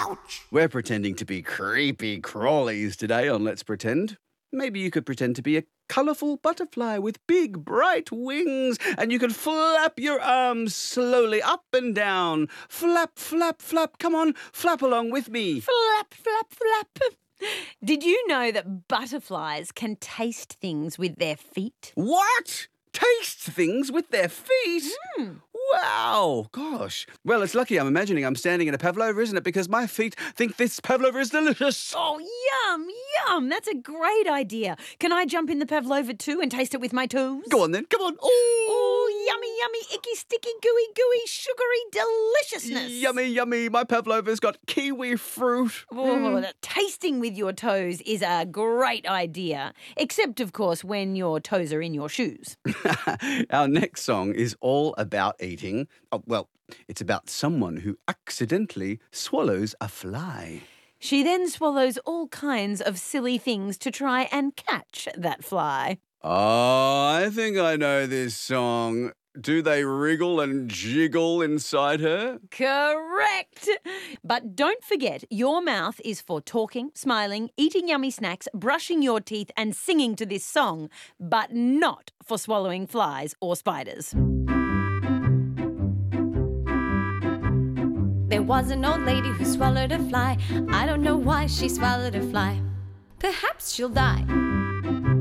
Ouch! We're pretending to be creepy crawlies today on Let's Pretend. Maybe you could pretend to be a colourful butterfly with big, bright wings, and you could flap your arms slowly up and down. Flap, flap, flap. Come on, flap along with me. Flap, flap, flap. Did you know that butterflies can taste things with their feet? What? Taste things with their feet? Wow, gosh. Well, it's lucky I'm imagining I'm standing in a pavlova, isn't it? Because my feet think this pavlova is delicious. Oh, yum, yum. That's a great idea. Can I jump in the pavlova too and taste it with my toes? Go on then, come on. Oh, yummy, yummy, icky, sticky, gooey, gooey, sugary deliciousness. Yummy, yummy. My pavlova's got kiwi fruit. Oh, tasting with your toes is a great idea. Except, of course, when your toes are in your shoes. Our next song is all about eating. Oh, well, it's about someone who accidentally swallows a fly. She then swallows all kinds of silly things to try and catch that fly. Oh, I think I know this song. Do they wriggle and jiggle inside her? Correct. But don't forget, your mouth is for talking, smiling, eating yummy snacks, brushing your teeth and singing to this song, but not for swallowing flies or spiders. There was an old lady who swallowed a fly. I don't know why she swallowed a fly. Perhaps she'll die.